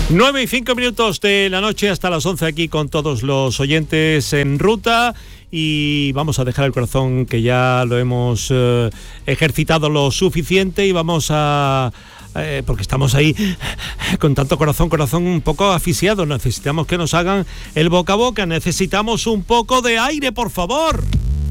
9:05 de la noche hasta las 11 aquí con todos los oyentes en ruta, y vamos a dejar el corazón, que ya lo hemos ejercitado lo suficiente, y vamos a... porque estamos ahí con tanto corazón un poco asfixiados. Necesitamos que nos hagan el boca a boca, necesitamos un poco de aire, por favor.